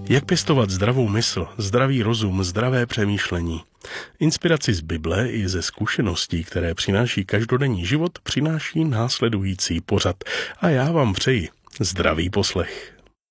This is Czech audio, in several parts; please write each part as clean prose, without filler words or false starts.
Jak pěstovat zdravou mysl, zdravý rozum, zdravé přemýšlení? Inspiraci z Bible i ze zkušeností, které přináší každodenní život, přináší následující pořad. A já vám přeji zdravý poslech.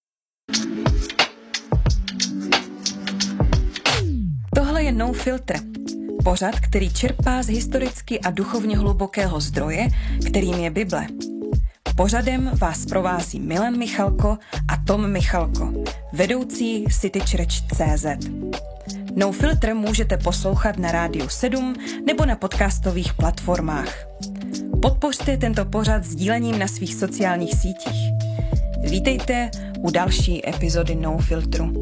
Tohle je No Filter. Pořad, který čerpá z historicky a duchovně hlubokého zdroje, kterým je Bible. Pořadem vás provází Milan Michalko a Tom Michalko, vedoucí citychurch.cz. No Filter můžete poslouchat na Rádiu 7 nebo na podcastových platformách. Podpořte tento pořad sdílením na svých sociálních sítích. Vítejte u další epizody No Filtru.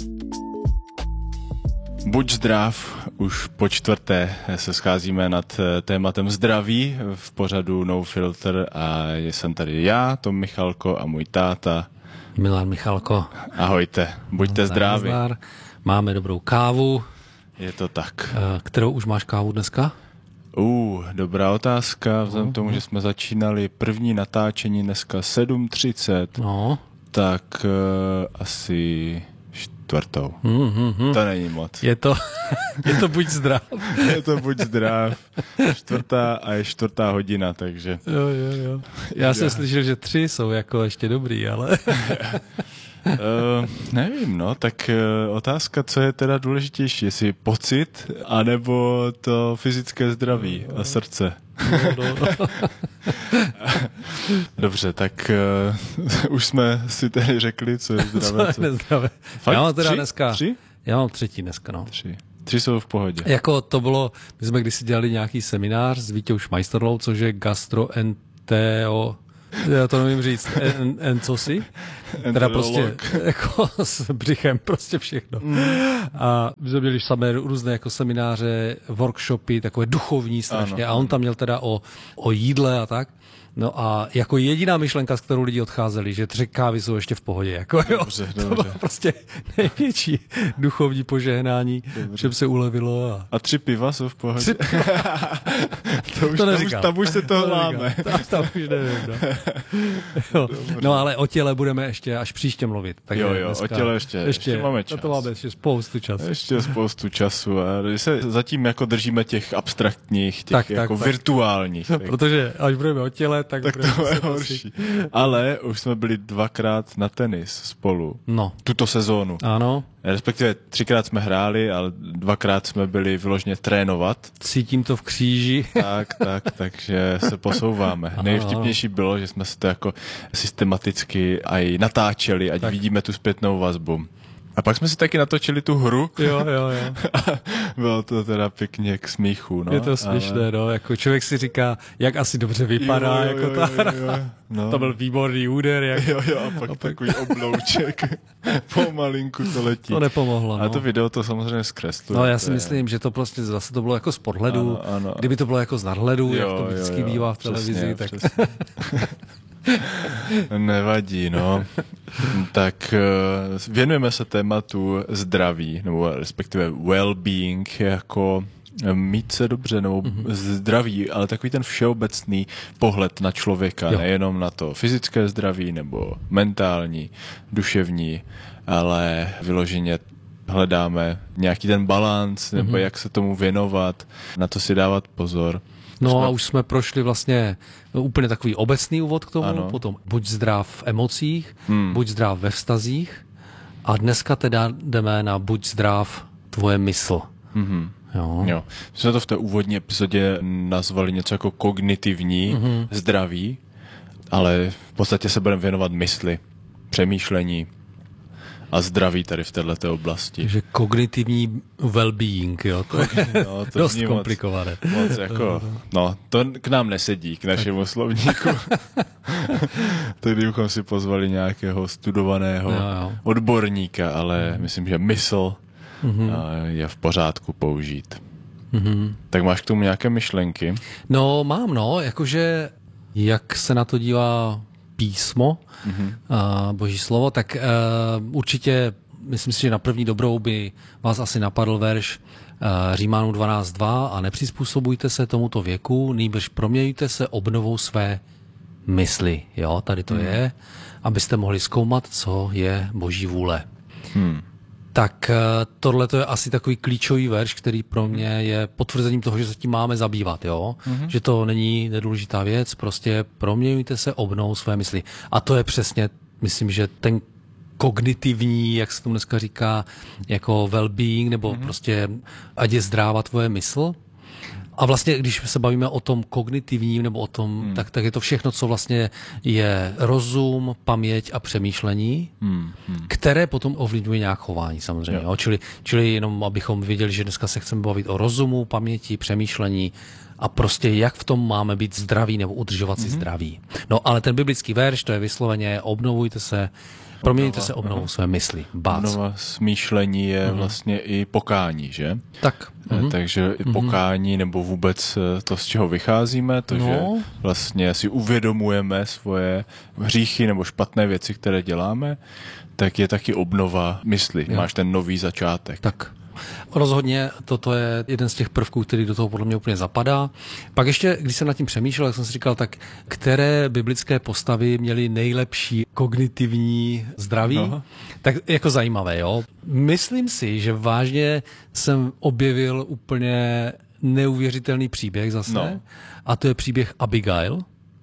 Buď zdrav, už po čtvrté se scházíme nad tématem zdraví v pořadu No Filter a jsem tady já, Tom Michalko a můj táta. Milan Michalko. Ahojte, buďte zdraví. Máme dobrou kávu. Je to tak. Kterou už máš kávu dneska? Dobrá otázka, vzhledem k tomu, že jsme začínali první natáčení dneska 7:30, No. tak asi čtvrtou. To není moc. Je to buď zdrav. Je to buď zdrav. Čtvrtá hodina, takže. Jo. Já jsem slyšel, že 3 jsou jako ještě dobrý, ale... Nevím, tak otázka, co je teda důležitější, jestli pocit, anebo to fyzické zdraví a srdce. No. Dobře, tak už jsme si tedy řekli, co je zdravé. Co je nezdravé. Fakt? Já mám teda dneska... 3? Já mám 3 dneska, no. 3 jsou v pohodě. Jako to bylo, my jsme kdysi dělali nějaký seminář s Vítěou Šmajsterlou, což je gastroentero... Já to nevím říct, co si? Teda prostě jako s břichem, prostě všechno. A my jsme měli samé různé jako semináře, workshopy, takové duchovní strašně. Ano. A on tam měl teda o jídle a tak. No a jako jediná myšlenka, s kterou lidi odcházeli, že 3 kávy jsou ještě v pohodě. Jako, Dobře. To bylo prostě největší duchovní požehnání, že se ulevilo. A 3 piva jsou v pohodě? To tam už se toho máme. Tam už nevím, no. No ale o těle budeme ještě až příště mluvit. Tak jo, o těle ještě máme čas. To máme ještě spoustu času. Ještě spoustu času a se zatím jako držíme těch abstraktních, těch jako virtuálních. No, protože až budeme o těle, tak to je horší. Ale už jsme byli 2krát na tenis spolu. No. Tuto sezónu. Ano. Respektive 3krát jsme hráli, ale 2krát jsme byli vyloženě trénovat. Cítím to v kříži. Takže se posouváme. Nejvtipnější bylo, že jsme se to jako systematicky aj natáčeli, ať vidíme tu zpětnou vazbu. A pak jsme si taky natočili tu hru. Jo. Bylo to teda pěkně k smíchu. No. Je to směšné, no. Jako člověk si říká, jak asi dobře vypadá, jako ta hra. No. To byl výborný úder. Jo, a pak takový oblouček. Pomalinku to letí. To nepomohlo, A to video to samozřejmě zkresluje. No já si myslím, že to prostě zase to bylo jako z podhledu. Ano. Kdyby to bylo jako z nadhledu, jak to vždycky bývá v televizi, tak... Nevadí, no. Tak věnujeme se tématu zdraví, nebo respektive well-being, jako mít se dobře, nebo zdraví, ale takový ten všeobecný pohled na člověka, nejenom na to fyzické zdraví, nebo mentální, duševní, ale vyloženě hledáme nějaký ten balanc, nebo jak se tomu věnovat, na to si dávat pozor. No a už jsme prošli vlastně úplně takový obecný úvod k tomu, ano. Potom buď zdrav v emocích, buď zdrav ve vztazích a dneska teda jdeme na buď zdrav tvoje mysl. Jo. My jsme to v té úvodní epizodě nazvali něco jako kognitivní zdraví, ale v podstatě se budeme věnovat mysli, přemýšlení a zdraví tady v této oblasti. Takže kognitivní well-being, jo, to je dost komplikované. Moc jako, to k nám nesedí, k našemu slovníku. Tady bychom si pozvali nějakého studovaného odborníka, ale myslím, že mysl je v pořádku použít. Tak máš k tomu nějaké myšlenky? No mám, jakože jak se na to dívá písmo, boží slovo, tak určitě myslím si, že na první dobrou by vás asi napadl verš Římanů 12.2 a nepřizpůsobujte se tomuto věku, nýbrž proměňujte se obnovou své mysli. Jo, tady to je, abyste mohli zkoumat, co je boží vůle. Tak tohle to je asi takový klíčový verš, který pro mě je potvrzením toho, že se tím máme zabývat, jo? Že to není nedůležitá věc, prostě proměňujte se, obnovu své mysli. A to je přesně, myslím, že ten kognitivní, jak se tomu dneska říká, jako well-being, nebo prostě ať je zdráva tvoje mysl. A vlastně, když se bavíme o tom kognitivním, nebo o tom, tak je to všechno, co vlastně je rozum, paměť a přemýšlení, které potom ovlivňují nějak chování samozřejmě. Jo. Čili jenom, abychom viděli, že dneska se chceme bavit o rozumu, paměti, přemýšlení a prostě jak v tom máme být zdraví nebo udržovat si zdraví. No ale ten biblický verš, to je vysloveně obnovujte se, proměňujte se obnovou své mysli. Obnova smýšlení je vlastně i pokání, že? Tak. Takže i pokání nebo vůbec to, z čeho vycházíme, to, že vlastně si uvědomujeme svoje hříchy nebo špatné věci, které děláme, tak je taky obnova mysli. Máš ten nový začátek. Tak. Rozhodně toto je jeden z těch prvků, který do toho podle mě úplně zapadá. Pak ještě, když jsem nad tím přemýšlel, jak jsem si říkal, tak které biblické postavy měly nejlepší kognitivní zdraví, tak jako zajímavé, jo. Myslím si, že vážně jsem objevil úplně neuvěřitelný příběh zase, a to je příběh Abigail.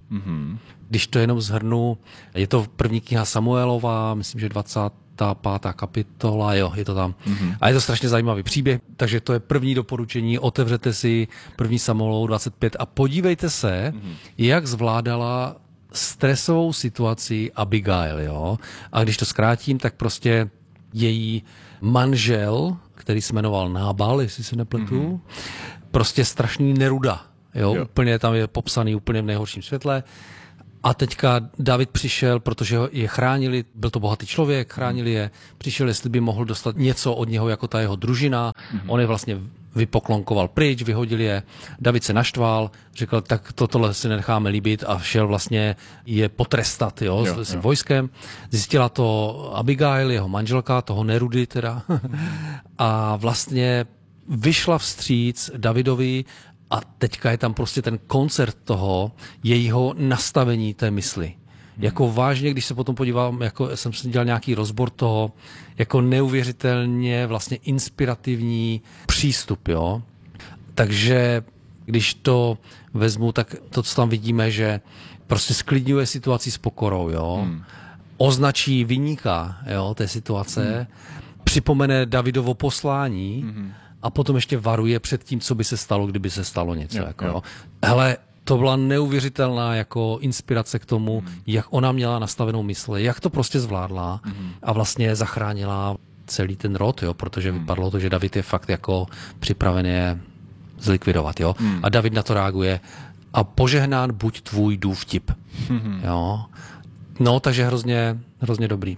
Když to jenom shrnu, je to první kniha Samuelova, myslím, že 25. kapitola, jo, je to tam. A je to strašně zajímavý příběh, takže to je první doporučení, otevřete si 1. Samuelov 25 a podívejte se, jak zvládala stresovou situaci Abigail, jo. A když to zkrátím, tak prostě její manžel, který se jmenoval Nábal, jestli se nepletu, prostě strašný neruda, jo, úplně tam je popsaný úplně v nejhorším světle. A teďka David přišel, protože je chránili, byl to bohatý člověk, chránili je, přišel, jestli by mohl dostat něco od něho jako ta jeho družina, on je vlastně vypoklonkoval pryč, vyhodil je, David se naštval, řekl, tak tohle si necháme líbit a šel vlastně je potrestat, jo, s vojskem. Zjistila to Abigail, jeho manželka, toho Nerudy teda, a vlastně vyšla vstříc Davidovi. A teďka je tam prostě ten koncert toho, jejího nastavení té mysli. Jako vážně, když se potom podívám, jako jsem si dělal nějaký rozbor toho, jako neuvěřitelně vlastně inspirativní přístup, jo. Takže když to vezmu, tak to, co tam vidíme, že prostě sklidňuje situaci s pokorou, jo. Označí viníka, jo, té situace, připomene Davidovo poslání, a potom ještě varuje před tím, co by se stalo, kdyby se stalo něco. Jo. Hele, to byla neuvěřitelná jako inspirace k tomu, jak ona měla nastavenou mysl, jak to prostě zvládla a vlastně zachránila celý ten rod, jo, protože vypadlo to, že David je fakt jako připraven je zlikvidovat. Jo. A David na to reaguje a požehnán buď tvůj důvtip. Jo. No, takže hrozně dobrý.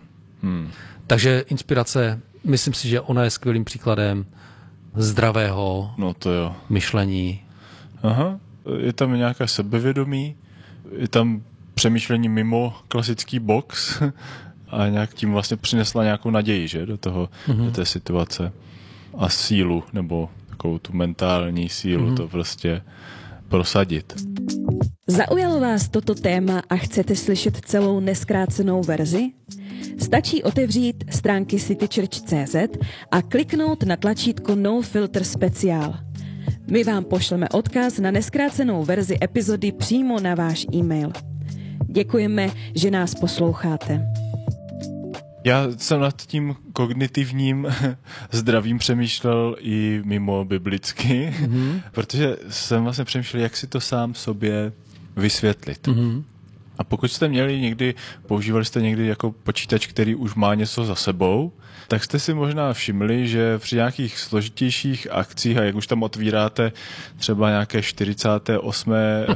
Takže inspirace, myslím si, že ona je skvělým příkladem zdravého myšlení. Aha, je tam nějaká sebevědomí, je tam přemýšlení mimo klasický box a nějak tím vlastně přinesla nějakou naději, že, do té situace a sílu, nebo takovou tu mentální sílu to prostě prosadit. Zaujalo vás toto téma a chcete slyšet celou nezkrácenou verzi? Stačí otevřít stránky citychurch.cz a kliknout na tlačítko No Filter Speciál. My vám pošleme odkaz na nezkrácenou verzi epizody přímo na váš e-mail. Děkujeme, že nás posloucháte. Já jsem nad tím kognitivním zdravím přemýšlel i mimo biblicky, protože jsem vlastně přemýšlel, jak si to sám sobě vysvětlit. A pokud jste používali jste někdy jako počítač, který už má něco za sebou, tak jste si možná všimli, že při nějakých složitějších akcích, a jak už tam otvíráte třeba nějaké 48.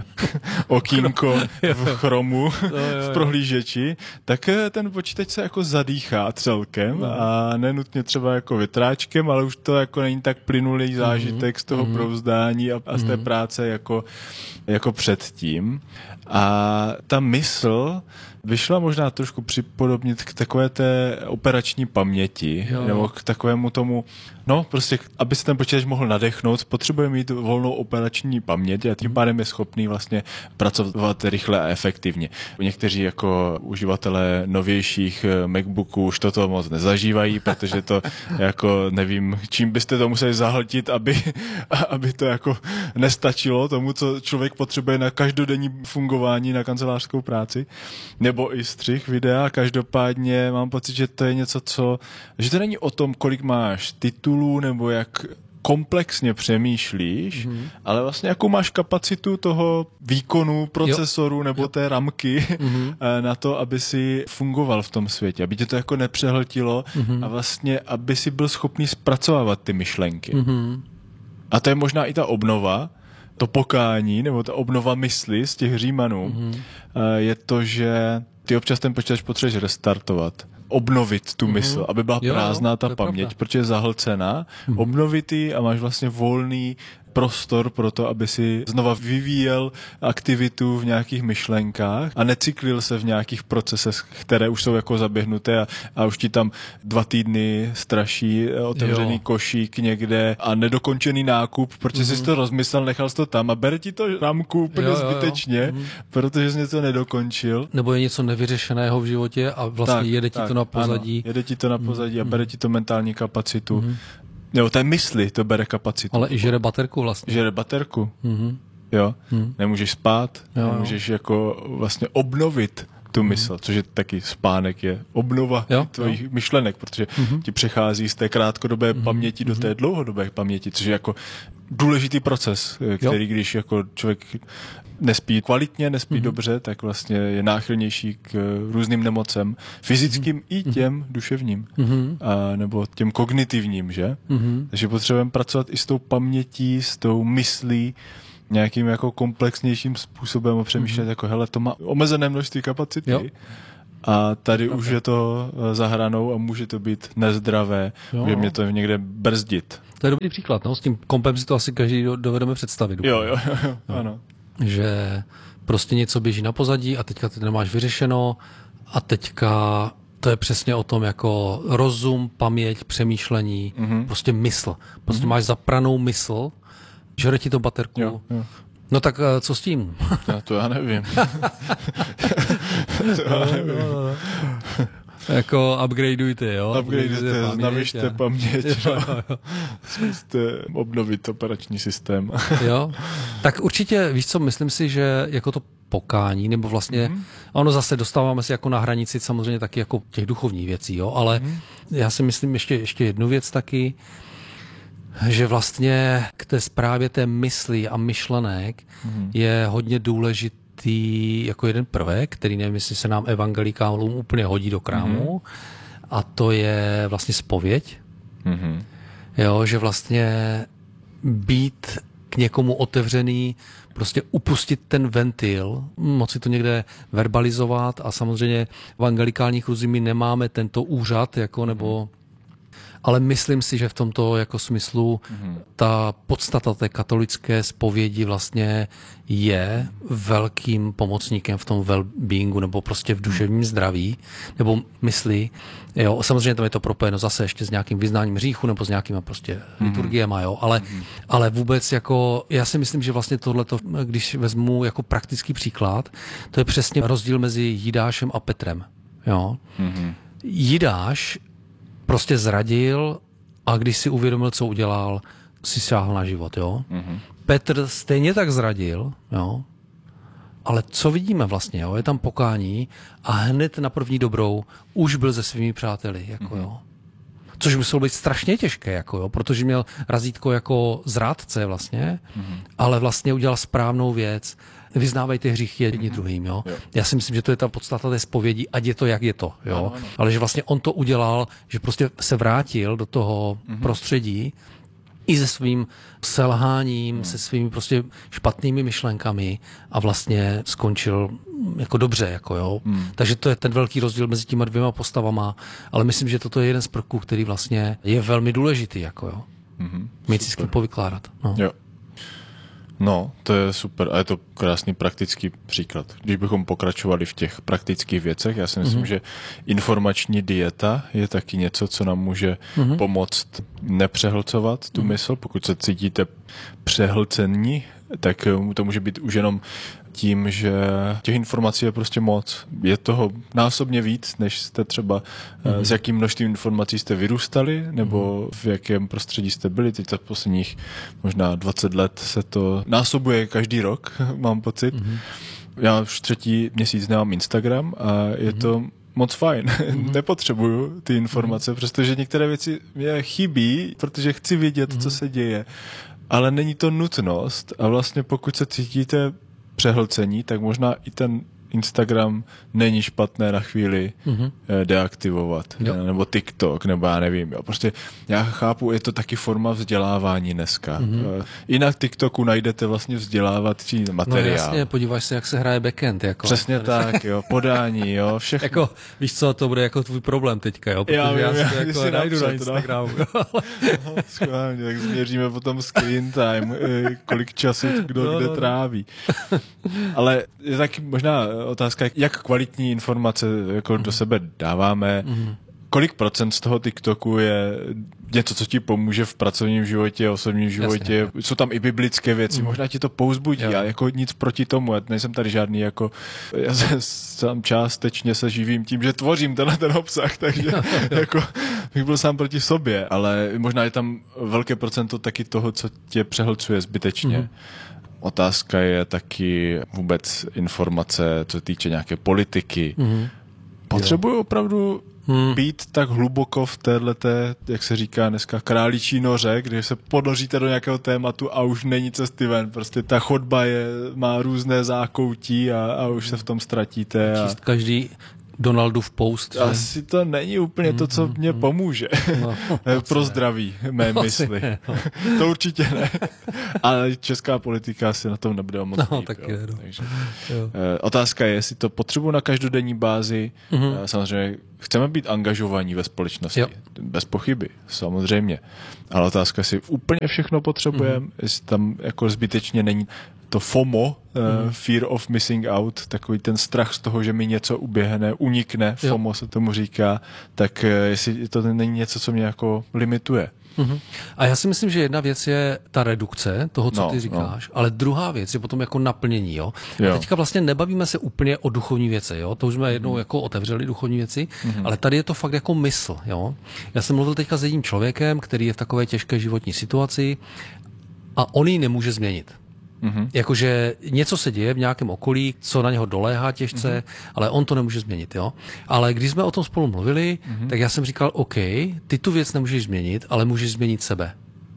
okýnko v Chromu v prohlížeči, tak ten počítač se jako zadýchá celkem a nenutně třeba jako větráčkem, ale už to jako není tak plynulý zážitek z toho prouzdání a z té práce jako předtím. A ta mysl vyšla možná trošku připodobnit k takové té operační paměti, nebo k takovému tomu, no prostě, aby se ten počítač mohl nadechnout, potřebuje mít volnou operační paměť a tím pádem je schopný vlastně pracovat rychle a efektivně. Někteří jako uživatelé novějších MacBooků už toto moc nezažívají, protože to jako nevím, čím byste to museli zahltit, aby to jako nestačilo tomu, co člověk potřebuje na každodenní fungování, na kancelářskou práci, nebo i střih videa. Každopádně mám pocit, že to je něco, že to není o tom, kolik máš titulů, nebo jak komplexně přemýšlíš, ale vlastně jakou máš kapacitu toho výkonu procesoru nebo té ramky na to, aby si fungoval v tom světě, aby tě to jako nepřehltilo a vlastně, aby si byl schopný zpracovávat ty myšlenky. A to je možná i ta obnova, to pokání, nebo ta obnova mysli z těch Římanů, je to, že ty občas ten počítač potřebuješ restartovat, obnovit tu mysl, aby byla prázdná ta paměť, protože je zahlcená, obnovit ji a máš vlastně volný prostor pro to, aby si znova vyvíjel aktivitu v nějakých myšlenkách a necyklil se v nějakých procesech, které už jsou jako zaběhnuté a už ti tam 2 týdny straší otevřený košík někde a nedokončený nákup, protože jsi to rozmyslel, nechal jsi to tam a bere ti to rámku úplně zbytečně, protože jsi něco nedokončil. Nebo je něco nevyřešeného v životě a vlastně jede ti to na pozadí. Ano, jede ti to na pozadí a bere ti to mentální kapacitu. Jo, té mysli to bere kapacitu. Ale i žere baterku vlastně. Žere baterku. Jo. Nemůžeš spát, nemůžeš jako vlastně obnovit tu mysl, což je taky spánek, je obnova tvojich myšlenek, protože ti přechází z té krátkodobé paměti do té dlouhodobé paměti, což je jako důležitý proces, který když jako člověk nespí kvalitně, nespí dobře, tak vlastně je náchylnější k různým nemocem, fyzickým i těm duševním, nebo těm kognitivním, že? Takže potřebujeme pracovat i s tou pamětí, s tou myslí, nějakým jako komplexnějším způsobem a přemýšlet jako, hele, to má omezené množství kapacity a tady už je to za hranou a může to být nezdravé, může mě to někde brzdit. To je dobrý příklad, no? S tím kompem si to asi každý dovedeme představit. Jo, ano. Že prostě něco běží na pozadí a teďka ty nemáš vyřešeno a teďka to je přesně o tom jako rozum, paměť, přemýšlení, prostě mysl. Prostě máš zapranou mysl, žere ti to baterku. Jo. No tak co s tím? To já nevím. Jako upgradeujte, jo? Upgradeujte, navyšte paměť. Zkuste obnovit operační systém. Jo? Tak určitě, víš co, myslím si, že jako to pokání, nebo vlastně, ono zase dostáváme se jako na hranici samozřejmě taky jako těch duchovních věcí, jo? Ale já si myslím ještě jednu věc taky, že vlastně k té správě té mysli a myšlenek je hodně důležitý jako jeden prvek, který nevím, jestli se nám evangelikálům úplně hodí do krámu, a to je vlastně zpověď. Jo, že vlastně být k někomu otevřený, prostě upustit ten ventil, moci to někde verbalizovat a samozřejmě v evangelikálních kruzích my nemáme tento úřad, jako nebo ale myslím si, že v tomto jako smyslu ta podstata té katolické zpovědi vlastně je velkým pomocníkem v tom well-beingu nebo prostě v duševním zdraví nebo mysli. Jo, samozřejmě tam je to propojeno zase ještě s nějakým vyznáním hříchu nebo s nějakýma prostě liturgiema, jo, ale vůbec jako já si myslím, že vlastně tohleto, když vezmu jako praktický příklad, to je přesně rozdíl mezi Jidášem a Petrem. Jo. Jidáš prostě zradil a když si uvědomil, co udělal, si sáhl na život, jo. Petr stejně tak zradil, jo. Ale co vidíme vlastně, jo? Je tam pokání a hned na první dobrou už byl se svými přáteli, jako jo. Což muselo být strašně těžké, jako jo, protože měl razítko jako zrádce vlastně, ale vlastně udělal správnou věc. Vyznávejte hříchy jedni druhým, jo. Já si myslím, že to je ta podstata té zpovědi, ať je to, jak je to, jo. Ano. Ale že vlastně on to udělal, že prostě se vrátil do toho prostředí i se svým selháním, se svými prostě špatnými myšlenkami a vlastně skončil jako dobře, jako jo. Takže to je ten velký rozdíl mezi těma dvěma postavama, ale myslím, že toto je jeden z prvků, který vlastně je velmi důležitý, jako jo. Mít si s kým povykládat. No. Jo. No, to je super a je to krásný praktický příklad. Když bychom pokračovali v těch praktických věcech, já si myslím, že informační dieta je taky něco, co nám může pomoct nepřehlcovat tu mysl. Pokud se cítíte přehlcení, tak to může být už jenom tím, že těch informací je prostě moc. Je toho násobně víc, než jste třeba s jakým množstvím informací jste vyrůstali, nebo v jakém prostředí jste byli. Teď za posledních možná 20 let se to násobuje každý rok, mám pocit. Já už 3. měsíc nemám Instagram a je to moc fajn. Nepotřebuju ty informace, přestože některé věci mě chybí, protože chci vědět, co se děje. Ale není to nutnost a vlastně pokud se cítíte přehlcení, tak možná i ten Instagram není špatné na chvíli deaktivovat. Nebo TikTok, nebo já nevím. Jo. Prostě já chápu, je to taky forma vzdělávání dneska. I na TikToku najdete vlastně vzdělávací materiál. No jasně, podíváš se, jak se hraje backend. Jako. Přesně tak, jo, podání, jo, všechno. Jako, víš co, to bude jako tvůj problém teďka, jo, protože já si to jako najdu na Instagramu. Schválně, tak změříme potom screen time, kolik času kdo kde tráví. Ale je taky možná otázka, jak kvalitní informace jako do sebe dáváme, kolik procent z toho TikToku je něco, co ti pomůže v pracovním životě, osobním životě. Jasně. Jsou tam i biblické věci, možná ti to povzbudí. Já jako nic proti tomu, já nejsem tady žádný jako, já sám částečně se živím tím, že tvořím ten obsah, takže jako bych byl sám proti sobě, ale možná je tam velké procento taky toho, co tě přehlcuje zbytečně. Otázka je taky vůbec informace, co týče nějaké politiky. Potřebuji opravdu být tak hluboko v téhleté, jak se říká dneska, králičí noře, když se ponoříte do nějakého tématu a už není cesty ven. Prostě ta chodba má různé zákoutí a už se v tom ztratíte. Číst každý Donaldův post. Že? Asi to není úplně to, co mě pomůže. Pro zdraví mé mysli. To určitě ne. Ale česká politika si na tom nebude moc líp. Takže, otázka je, jestli to potřebuji na každodenní bázi. Samozřejmě chceme být angažovaní ve společnosti. Bez pochyby, samozřejmě. Ale otázka, jestli úplně všechno potřebujeme, jestli tam jako zbytečně není to FOMO, fear of missing out, takový ten strach z toho, že mi něco uběhne, unikne, FOMO se tomu říká, tak jestli to není něco, co mě jako limituje. A já si myslím, že jedna věc je ta redukce toho, co ty říkáš, ale druhá věc je potom jako naplnění. Jo? A teďka vlastně nebavíme se úplně o duchovní věci, jo? To už jsme jednou jako otevřeli duchovní věci, ale tady je to fakt jako mysl. Jo? Já jsem mluvil teďka s jedním člověkem, který je v takové těžké životní situaci a on ji nemůže změnit. Jakože něco se děje v nějakém okolí, co na něho doléhá těžce, ale on to nemůže změnit. Jo? Ale když jsme o tom spolu mluvili, tak já jsem říkal, OK, ty tu věc nemůžeš změnit, ale můžeš změnit sebe.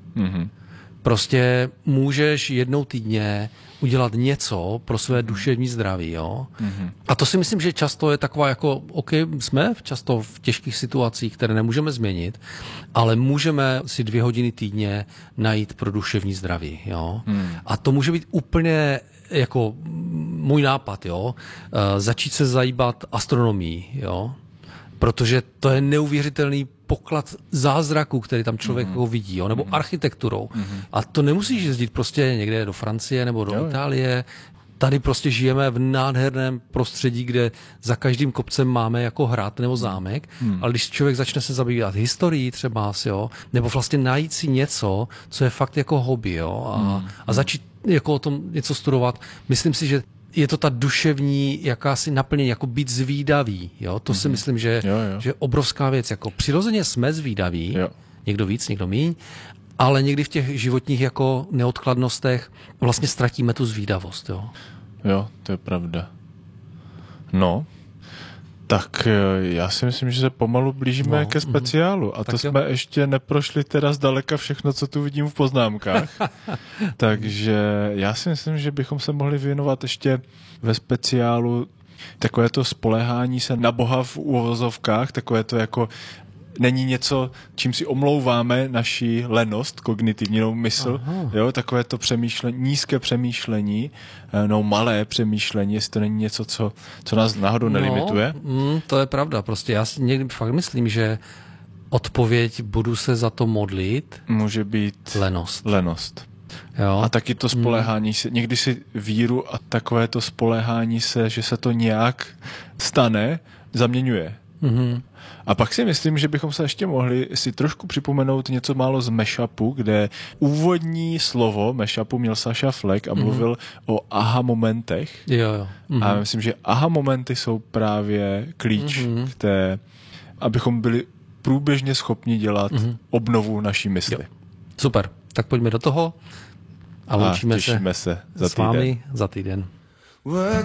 Prostě můžeš jednou týdně udělat něco pro své duševní zdraví. Jo? A to si myslím, že často je taková jako, OK, jsme často v těžkých situacích, které nemůžeme změnit, ale můžeme si 2 hodiny týdně najít pro duševní zdraví. Jo? A to může být úplně jako můj nápad, jo? Začít se zajímat astronomií, jo? Protože to je neuvěřitelný poklad zázraků, který tam člověk vidí, jo? Nebo architekturou. A to nemusíš jezdit prostě někde do Francie nebo do Itálie. Tady prostě žijeme v nádherném prostředí, kde za každým kopcem máme jako hrad nebo zámek, ale když člověk začne se zabývat historií třeba, jo? Nebo vlastně najít si něco, co je fakt jako hobby, jo? A začít jako o tom něco studovat, myslím si, že je to ta duševní jakási naplnění, jako být zvídavý. Jo? To si myslím, že je obrovská věc. Jako přirozeně jsme zvídaví, někdo víc, někdo míň, ale někdy v těch životních jako neodkladnostech vlastně ztratíme tu zvídavost. Jo, to je pravda. No, tak já si myslím, že se pomalu blížíme ke speciálu. A to jsme ještě neprošli teda zdaleka všechno, co tu vidím v poznámkách. Takže já si myslím, že bychom se mohli věnovat ještě ve speciálu takové to spoléhání se na Boha v uvozovkách, takové to jako není něco, čím si omlouváme naši lenost, kognitivní mysl, jo, takové to přemýšlení, nízké přemýšlení, no malé přemýšlení, jestli to není něco, co nás náhodou nelimituje. To je pravda, prostě já si někdy fakt myslím, že odpověď budu se za to modlit může být lenost. Jo. A taky to spoléhání se, někdy si víru a takové to spoléhání se, že se to nějak stane, zaměňuje. A pak si myslím, že bychom se ještě mohli si trošku připomenout něco málo z mashupu, kde úvodní slovo mashupu měl Saša Fleck a mluvil o aha momentech. Jo. A myslím, že aha momenty jsou právě klíč k té, abychom byli průběžně schopni dělat obnovu naší mysli. Jo. Super, tak pojďme do toho a loučíme se s vámi za týden.